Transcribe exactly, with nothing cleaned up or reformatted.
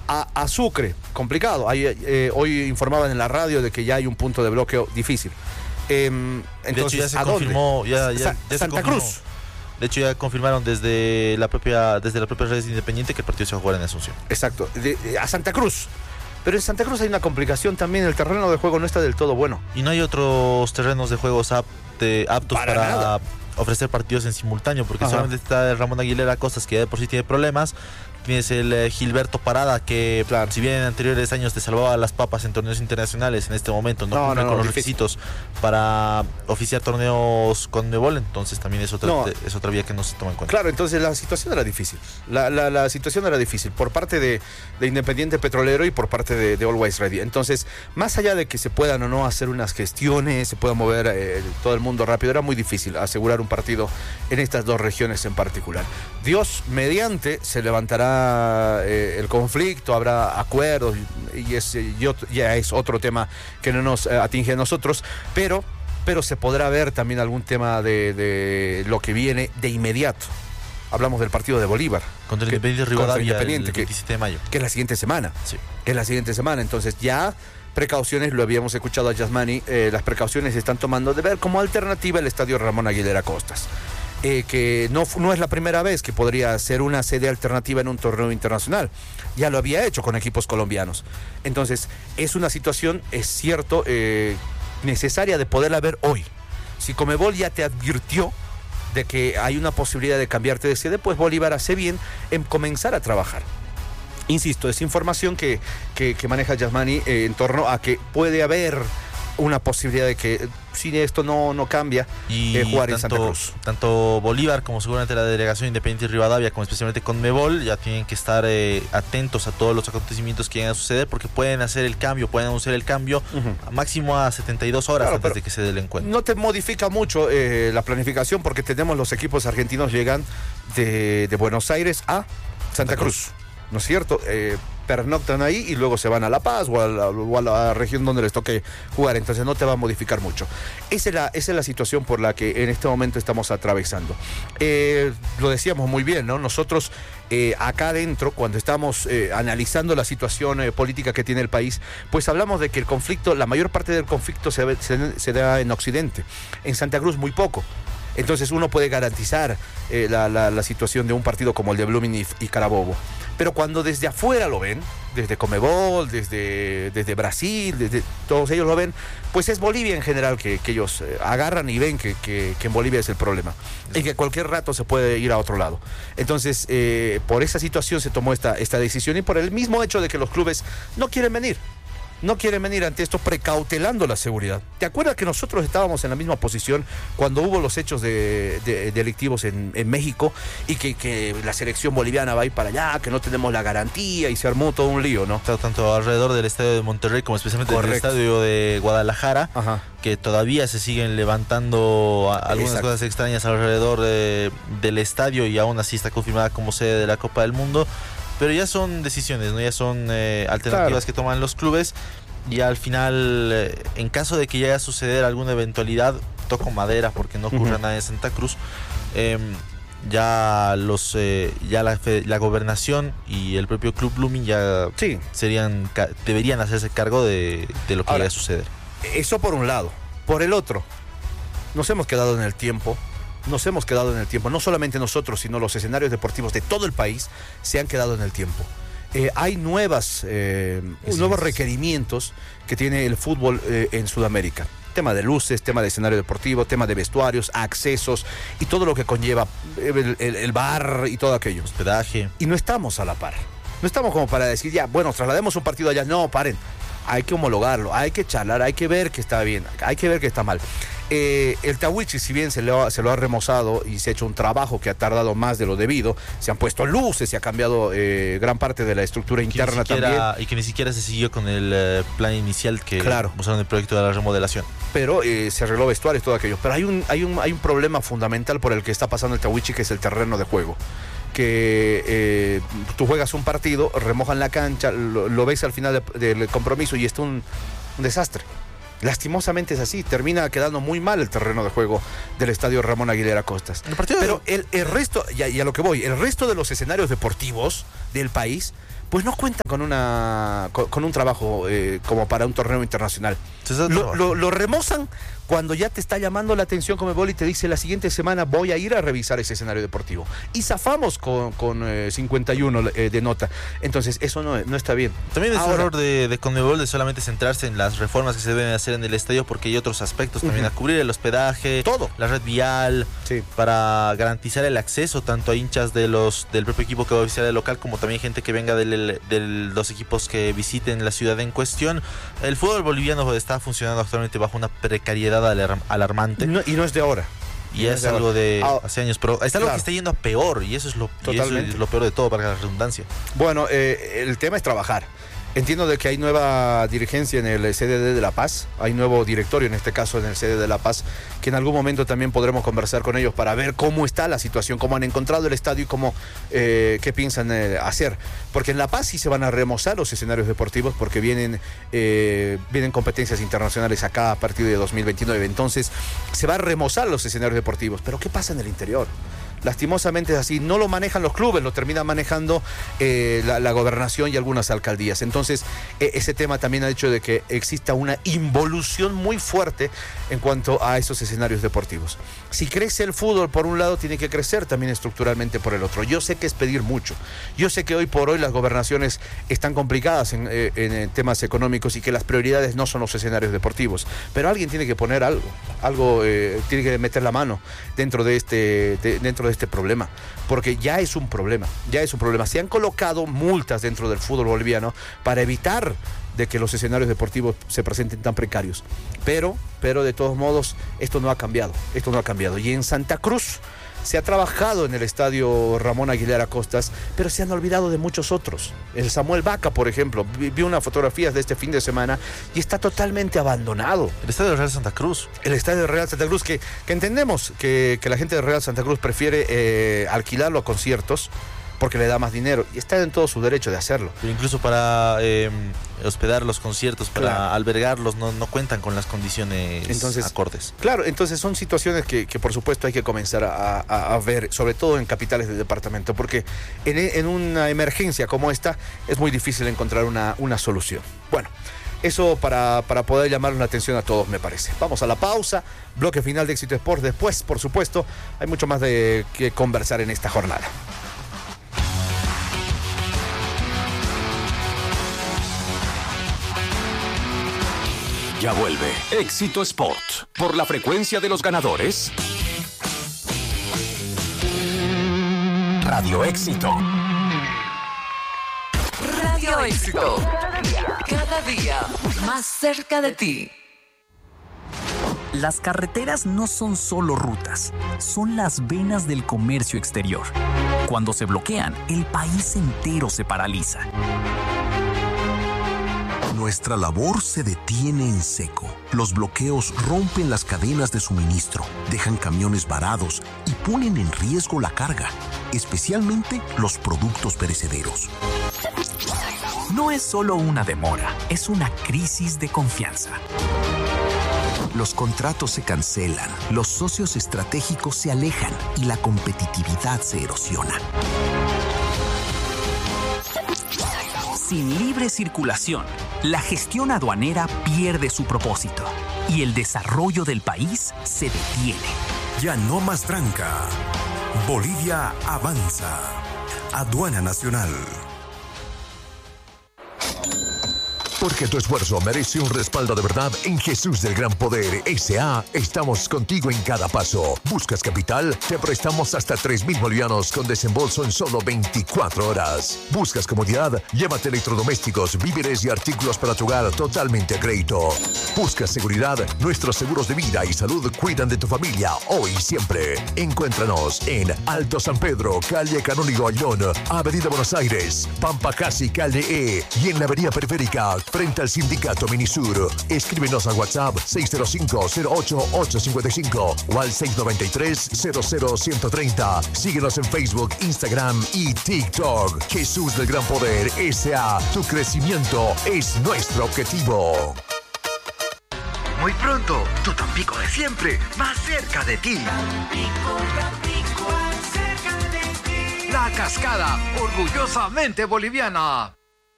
a, a Sucre, complicado. Hay, eh, hoy informaban en la radio de que ya hay un punto de bloqueo difícil. Eh, entonces, de hecho ya se ¿a confirmó, ya, ya, Sa- ya Santa se confirmó. Cruz. De hecho ya confirmaron desde la propia desde la propia red independiente que el partido se va a jugar en Asunción. Exacto, de, de, a Santa Cruz. Pero en Santa Cruz hay una complicación también, el terreno de juego no está del todo bueno. Y no hay otros terrenos de juegos apte, aptos para, para nada. ofrecer partidos en simultáneo, porque Ajá. solamente está el Ramón Aguilera Costas, que ya de por sí tiene problemas. Tienes el eh, Gilberto Parada, que Claro. si bien en anteriores años te salvaba las papas en torneos internacionales, en este momento no, No, cumple no, no, con los difícil. requisitos para oficiar torneos con Conmebol, entonces también es otra, No. es otra vía que no se toma en cuenta. Claro, entonces la situación era difícil. La, la, la situación era difícil por parte de, de Independiente Petrolero y por parte de, de Always Ready. Entonces, más allá de que se puedan o no hacer unas gestiones, se pueda mover eh, todo el mundo rápido, era muy difícil asegurar un partido en estas dos regiones en particular. Dios mediante se levantará eh, el conflicto, habrá acuerdos y, y es, y otro, ya es otro tema que no nos eh, atinge a nosotros, pero... pero se podrá ver también algún tema de, de lo que viene de inmediato. Hablamos del partido de Bolívar. Contra el que- Independiente contra Rivadavia Independiente, el que- veintisiete de mayo. que es la siguiente semana. Sí. Que es la siguiente semana. Entonces ya precauciones, lo habíamos escuchado a Yasmani, eh, las precauciones se están tomando de ver como alternativa el estadio Ramón Aguilera Costas. Eh, que no, no es la primera vez que podría ser una sede alternativa en un torneo internacional. Ya lo había hecho con equipos colombianos. Entonces, es una situación, es cierto, eh, necesaria de poderla ver hoy. Si Conmebol ya te advirtió de que hay una posibilidad de cambiarte de sede, pues Bolívar hace bien en comenzar a trabajar. Insisto, es información que, que, que maneja Yasmani eh, en torno a que puede haber una posibilidad de que si esto no, no cambia, Y eh, jugar en tanto, Santa Cruz. tanto Bolívar como seguramente la delegación Independiente Rivadavia, como especialmente Conmebol, ya tienen que estar eh, atentos a todos los acontecimientos que vayan a suceder, porque pueden hacer el cambio, pueden anunciar el cambio Uh-huh. a máximo a setenta y dos horas Claro, antes pero de que se dé el encuentro. No te modifica mucho eh, la planificación porque tenemos los equipos argentinos llegan de, de Buenos Aires a Santa, Santa Cruz. Cruz. ¿No es cierto? Eh, pernoctan ahí y luego se van a La Paz o a la, o a la región donde les toque jugar, entonces no te va a modificar mucho. Esa es la, esa es la situación por la que en este momento estamos atravesando. Eh, lo decíamos muy bien, ¿no? Nosotros eh, acá adentro, cuando estamos eh, analizando la situación eh, política que tiene el país, pues hablamos de que el conflicto, la mayor parte del conflicto se, ve- se, se da en Occidente, en Santa Cruz muy poco. Entonces uno puede garantizar eh, la, la, la situación de un partido como el de Blooming y, y Carabobo. Pero cuando desde afuera lo ven, desde Conmebol, desde, desde Brasil, desde todos ellos lo ven, pues es Bolivia en general que, que ellos eh, agarran y ven que, que, que en Bolivia es el problema. Y que cualquier rato se puede ir a otro lado. Entonces, eh, por esa situación se tomó esta, esta decisión y por el mismo hecho de que los clubes no quieren venir. No quieren venir ante esto precautelando la seguridad. ¿Te acuerdas que nosotros estábamos en la misma posición cuando hubo los hechos de, de- delictivos en, en México y que, que la selección boliviana va a ir para allá, que no tenemos la garantía y se armó todo un lío, ¿no? Tanto, tanto alrededor del estadio de Monterrey como especialmente Correcto. del estadio de Guadalajara, Ajá. que todavía se siguen levantando a- algunas Exacto. cosas extrañas alrededor de- del estadio y aún así está confirmada como sede de la Copa del Mundo. Pero ya son decisiones, ¿no? Ya son eh, alternativas Claro. que toman los clubes y al final, eh, en caso de que llegue a suceder alguna eventualidad, toco madera porque no ocurra Ujú. nada en Santa Cruz, eh, ya los eh, ya la, fe- la gobernación y el propio Club Blooming ya Sí, serían ca- deberían hacerse cargo de, de lo que Ahora, llegue a suceder. eso por un lado. Por el otro, nos hemos quedado en el tiempo. Nos hemos quedado en el tiempo. No solamente nosotros, sino los escenarios deportivos de todo el país se han quedado en el tiempo. Eh, hay nuevas, eh, Así nuevos es. requerimientos que tiene el fútbol eh, en Sudamérica. Tema de luces, tema de escenario deportivo, tema de vestuarios, accesos y todo lo que conlleva el, el- el bar y todo aquello. Hospedaje. Y no estamos a la par. No estamos como para decir, ya, bueno, traslademos un partido allá. No, paren. Hay que homologarlo, hay que charlar, hay que ver que está bien, hay que ver que está mal. Eh, el Tahuichi, si bien se lo, ha, se lo ha remozado y se ha hecho un trabajo que ha tardado más de lo debido, se han puesto luces, se ha cambiado eh, gran parte de la estructura Que ni interna siquiera- también. y que ni siquiera se siguió con el eh, plan inicial que Claro. usaron el proyecto de la remodelación. Pero eh, se arregló vestuarios, todo aquello. Pero hay un, hay, un, hay un problema fundamental por el que está pasando el Tahuichi, que es el terreno de juego. Que eh, tú juegas un partido, remojan la cancha, lo, lo ves al final de- del compromiso y está un, un desastre. Lastimosamente es así, termina quedando muy mal el terreno de juego del estadio Ramón Aguilera Costas. El partido Pero el, el resto, y a, y a lo que voy, el resto de los escenarios deportivos del país, pues no cuentan con una con, con un trabajo eh, como para un torneo internacional. Lo, lo, lo remozan cuando ya te está llamando la atención Conmebol y te dice la siguiente semana voy a ir a revisar ese escenario deportivo. Y zafamos con, con eh, cincuenta y uno eh, de nota. Entonces eso no, no está bien. También es Ahora, error de, de Conmebol de solamente centrarse en las reformas que se deben hacer en el estadio, porque hay otros aspectos también, uh-huh. a cubrir el hospedaje, todo, la red vial, sí. para garantizar el acceso tanto a hinchas de los del propio equipo que va a visitar el local, como también gente que venga de los equipos que visiten la ciudad en cuestión. El fútbol boliviano está funcionando actualmente bajo una precariedad alarm alarmante. No, y no es de ahora. Y, y es, es algo de ah, hace años, pero es algo claro. que está yendo a peor, y eso es lo, y eso es lo peor de todo, para la redundancia. Bueno, eh, el tema es trabajar. Entiendo de que hay nueva dirigencia en el C D D de La Paz, hay nuevo directorio en este caso en el C D D de La Paz, que en algún momento también podremos conversar con ellos para ver cómo está la situación, cómo han encontrado el estadio y cómo, eh, qué piensan eh, hacer. Porque en La Paz sí se van a remozar los escenarios deportivos porque vienen, eh, vienen competencias internacionales acá a partir de dos mil veintinueve, entonces se va a remozar los escenarios deportivos. Pero ¿qué pasa en el interior? Lastimosamente es así, no lo manejan los clubes, lo terminan manejando eh, la, la gobernación y algunas alcaldías. Entonces, eh, ese tema también ha hecho de que exista una involución muy fuerte en cuanto a esos escenarios deportivos. Si crece el fútbol por un lado, tiene que crecer también estructuralmente por el otro. Yo sé que es pedir mucho. Yo sé que hoy por hoy las gobernaciones están complicadas en, eh, en temas económicos y que las prioridades no son los escenarios deportivos. Pero alguien tiene que poner algo, algo eh, tiene que meter la mano dentro de este, de, dentro de este problema, porque ya es un problema, ya es un problema. Se han colocado multas dentro del fútbol boliviano para evitar de que los escenarios deportivos se presenten tan precarios, pero, pero de todos modos esto no ha cambiado, esto no ha cambiado. Y en Santa Cruz se ha trabajado en el estadio Ramón Aguilera Acostas, pero se han olvidado de muchos otros. El Samuel Vaca, por ejemplo, vi, vi unas fotografías de este fin de semana y está totalmente abandonado. El estadio Real Santa Cruz. El estadio Real Santa Cruz, que, que entendemos que, que la gente de Real Santa Cruz prefiere eh, alquilarlo a conciertos porque le da más dinero y está en todo su derecho de hacerlo. Pero incluso para eh, hospedar los conciertos, para claro. albergarlos, no, no cuentan con las condiciones entonces, acordes. Claro, entonces son situaciones que, que por supuesto hay que comenzar a, a, a ver, sobre todo en capitales de departamento, porque en, en una emergencia como esta es muy difícil encontrar una, una solución. Bueno, eso para, para poder llamar la atención a todos, me parece. Vamos a la pausa, bloque final de Éxito Sport. Después, por supuesto, hay mucho más de que conversar en esta jornada. Ya vuelve Éxito Sport por la frecuencia de los ganadores. Radio Éxito. Radio Éxito. Cada día más cerca de ti. Las carreteras no son solo rutas, son las venas del comercio exterior. Cuando se bloquean, el país entero se paraliza. Nuestra labor se detiene en seco. Los bloqueos rompen las cadenas de suministro, dejan camiones varados y ponen en riesgo la carga, especialmente los productos perecederos. No es solo una demora, es una crisis de confianza. Los contratos se cancelan, los socios estratégicos se alejan y la competitividad se erosiona. Sin libre circulación, la gestión aduanera pierde su propósito y el desarrollo del país se detiene. Ya no más tranca. Bolivia avanza. Aduana Nacional. Porque tu esfuerzo merece un respaldo de verdad, en Jesús del Gran Poder S A estamos contigo en cada paso. ¿Buscas capital? Te prestamos hasta tres mil bolivianos con desembolso en solo veinticuatro horas. ¿Buscas comodidad? Llévate electrodomésticos, víveres y artículos para tu hogar totalmente a crédito. ¿Buscas seguridad? Nuestros seguros de vida y salud cuidan de tu familia hoy y siempre. Encuéntranos en Alto San Pedro, calle Canónigo Ayllón, Avenida Buenos Aires, Pampa Casi, calle E, y en la avenida periférica frente al Sindicato Minisur. Escríbenos al WhatsApp seis cero cinco, cero ocho ocho cinco cinco o al seis nueve tres, cero cero uno tres cero. Síguenos en Facebook, Instagram y TikTok. Jesús del Gran Poder S A. Tu crecimiento es nuestro objetivo. Muy pronto, tu Tampico de siempre, más cerca de ti. Tampico, Tampico, cerca de ti. La Cascada, orgullosamente boliviana.